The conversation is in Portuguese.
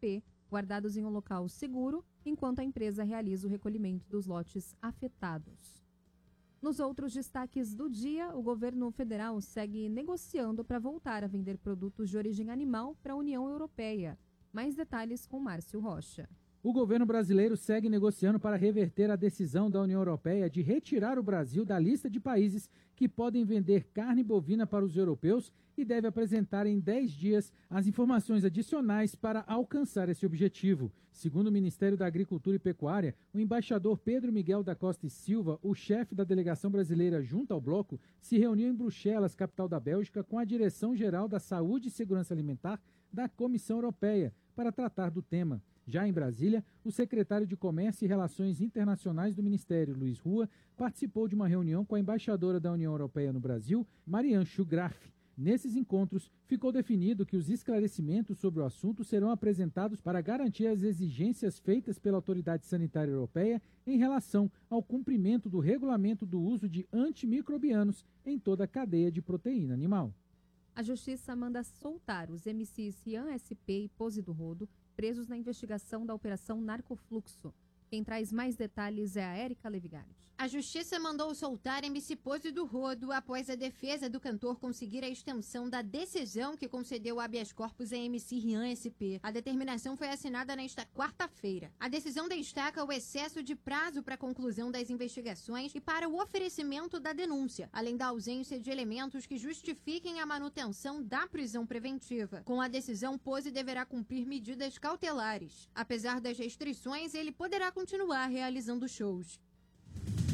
SP, guardados em um local seguro, enquanto a empresa realiza o recolhimento dos lotes afetados. Nos outros destaques do dia, o governo federal segue negociando para voltar a vender produtos de origem animal para a União Europeia. Mais detalhes com Márcio Rocha. O governo brasileiro segue negociando para reverter a decisão da União Europeia de retirar o Brasil da lista de países que podem vender carne bovina para os europeus e deve apresentar em 10 dias as informações adicionais para alcançar esse objetivo. Segundo o Ministério da Agricultura e Pecuária, o embaixador Pedro Miguel da Costa e Silva, o chefe da delegação brasileira junto ao bloco, se reuniu em Bruxelas, capital da Bélgica, com a Direção-Geral da Saúde e Segurança Alimentar da Comissão Europeia para tratar do tema. Já em Brasília, o secretário de Comércio e Relações Internacionais do Ministério, Luiz Rua, participou de uma reunião com a embaixadora da União Europeia no Brasil, Marianne Schugraff. Nesses encontros, ficou definido que os esclarecimentos sobre o assunto serão apresentados para garantir as exigências feitas pela Autoridade Sanitária Europeia em relação ao cumprimento do regulamento do uso de antimicrobianos em toda a cadeia de proteína animal. A Justiça manda soltar os MCs Rian SP e Pose do Rodo, presos na investigação da Operação Narcofluxo. Quem traz mais detalhes é a Érica Levigardi. A Justiça mandou soltar MC Pose do Rodo após a defesa do cantor conseguir a extensão da decisão que concedeu habeas corpus a MC Rian SP. A determinação foi assinada nesta quarta-feira. A decisão destaca o excesso de prazo para a conclusão das investigações e para o oferecimento da denúncia, além da ausência de elementos que justifiquem a manutenção da prisão preventiva. Com a decisão, Pose deverá cumprir medidas cautelares. Apesar das restrições, ele poderá continuar realizando shows.